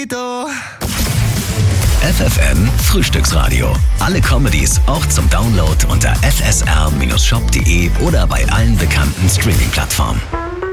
FFN Frühstücksradio. Alle Comedies auch zum Download unter fsr-shop.de oder bei allen bekannten Streaming-Plattformen.